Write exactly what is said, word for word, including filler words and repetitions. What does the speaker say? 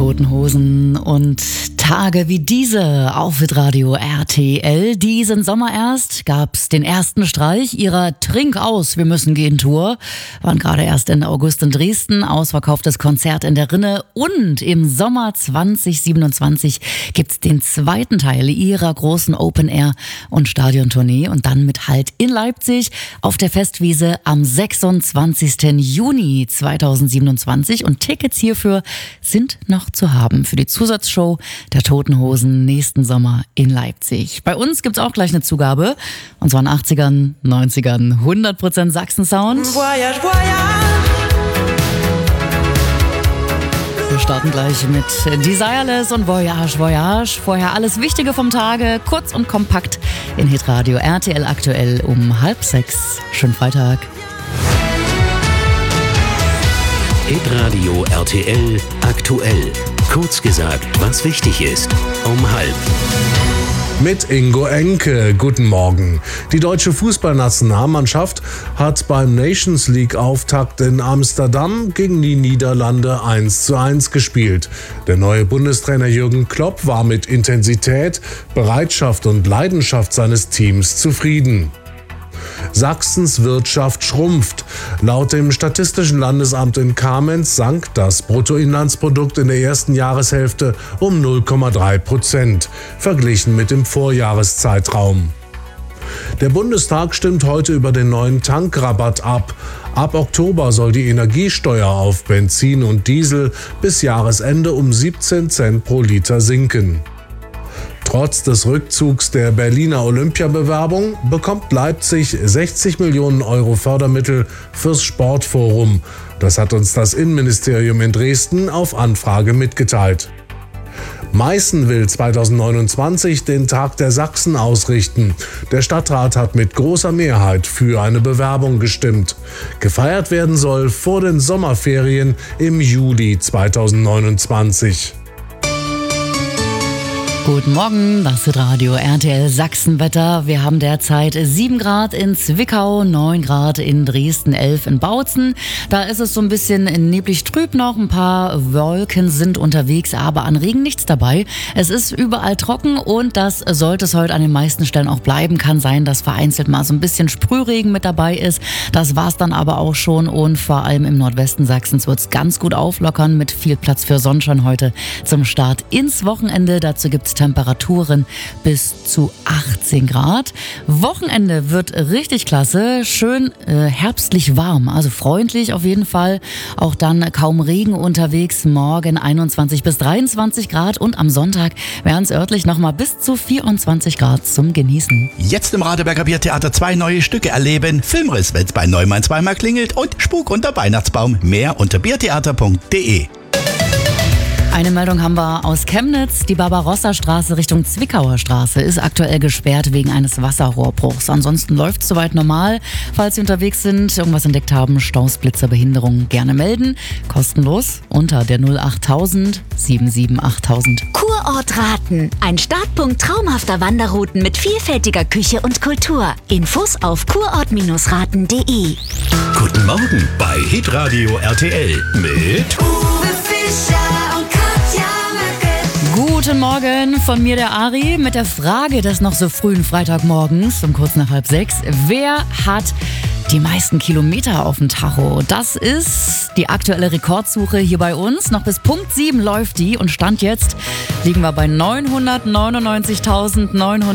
Toten Hosen und Tage wie diese auf Hitradio R T L. Diesen Sommer erst gab's den ersten Streich ihrer Trink aus, wir müssen gehen Tour. Waren gerade erst Ende August in Dresden, ausverkauftes Konzert in der Rinne und im Sommer zwanzig siebenundzwanzig gibt's den zweiten Teil ihrer großen Open-Air- und Stadiontournee und dann mit Halt in Leipzig auf der Festwiese am sechsundzwanzigsten Juni zweitausendsiebenundzwanzig und Tickets hierfür sind noch zu haben für die Zusatzshow der Toten Hosen nächsten Sommer in Leipzig. Bei uns gibt's auch gleich eine Zugabe und zwar in den achtzigern, neunzigern, hundert Prozent Sachsen-Sound. Voyage, voyage. Wir starten gleich mit Desireless und Voyage, Voyage. Vorher alles Wichtige vom Tage, kurz und kompakt in Hitradio R T L aktuell um halb sechs. Schönen Freitag. Hitradio R T L aktuell. Kurz gesagt, was wichtig ist. Um halb. Mit Ingo Enke. Guten Morgen. Die deutsche Fußballnationalmannschaft hat beim Nations League Auftakt in Amsterdam gegen die Niederlande eins zu eins gespielt. Der neue Bundestrainer Jürgen Klopp war mit Intensität, Bereitschaft und Leidenschaft seines Teams zufrieden. Sachsens Wirtschaft schrumpft. Laut dem Statistischen Landesamt in Kamenz sank das Bruttoinlandsprodukt in der ersten Jahreshälfte um null Komma drei Prozent, verglichen mit dem Vorjahreszeitraum. Der Bundestag stimmt heute über den neuen Tankrabatt ab. Ab Oktober soll die Energiesteuer auf Benzin und Diesel bis Jahresende um siebzehn Cent pro Liter sinken. Trotz des Rückzugs der Berliner Olympiabewerbung bekommt Leipzig sechzig Millionen Euro Fördermittel fürs Sportforum. Das hat uns das Innenministerium in Dresden auf Anfrage mitgeteilt. Meißen will zweitausendneunundzwanzig den Tag der Sachsen ausrichten. Der Stadtrat hat mit großer Mehrheit für eine Bewerbung gestimmt. Gefeiert werden soll vor den Sommerferien im Juli zweitausendneunundzwanzig. Guten Morgen, das ist Radio R T L Sachsenwetter. Wir haben derzeit sieben Grad in Zwickau, neun Grad in Dresden, elf in Bautzen. Da ist es so ein bisschen neblig trüb noch, ein paar Wolken sind unterwegs, aber an Regen nichts dabei. Es ist überall trocken und das sollte es heute an den meisten Stellen auch bleiben. Kann sein, dass vereinzelt mal so ein bisschen Sprühregen mit dabei ist. Das war's dann aber auch schon und vor allem im Nordwesten Sachsens wird's ganz gut auflockern mit viel Platz für Sonnenschein heute zum Start ins Wochenende. Dazu gibt's Temperaturen bis zu achtzehn Grad. Wochenende wird richtig klasse, schön äh, herbstlich warm, also freundlich auf jeden Fall. Auch dann kaum Regen unterwegs, morgen einundzwanzig bis dreiundzwanzig Grad und am Sonntag wären es örtlich nochmal bis zu vierundzwanzig Grad zum Genießen. Jetzt im Radeberger Biertheater zwei neue Stücke erleben. Filmriss, wenn's bei Neumann zweimal klingelt und Spuk unter Weihnachtsbaum. Mehr unter biertheater punkt de. Eine Meldung haben wir aus Chemnitz. Die Barbarossa-Straße Richtung Zwickauer Straße ist aktuell gesperrt wegen eines Wasserrohrbruchs. Ansonsten läuft es soweit normal. Falls Sie unterwegs sind, irgendwas entdeckt haben, Staus, Blitzer, Behinderung, gerne melden. Kostenlos unter der null achttausend siebenundsiebzig achttausend. Kurort Raten. Ein Startpunkt traumhafter Wanderrouten mit vielfältiger Küche und Kultur. Infos auf kurort raten punkt de. Guten Morgen bei Hitradio R T L mit Uwe Fischer und Katja Möcke. Guten Morgen von mir, der Ari, mit der Frage des noch so frühen Freitagmorgens um kurz nach halb sechs. Wer hat die meisten Kilometer auf dem Tacho? Das ist die aktuelle Rekordsuche hier bei uns. Noch bis Punkt sieben läuft die und Stand jetzt liegen wir bei neunhundertneunundneunzigtausendneunhundert.